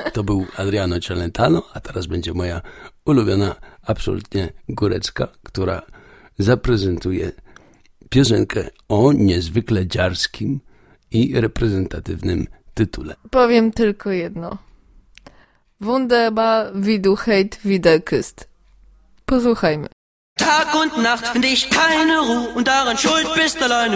To był Adriano Celentano, a teraz będzie moja ulubiona, absolutnie górecka, która zaprezentuje piosenkę o niezwykle dziarskim i reprezentatywnym tytule. Powiem tylko jedno. Wunderbar, wie du heit, wie der küsst. Posłuchajmy. Tag und Nacht find ich keine Ruhe und daran schuld bist alleine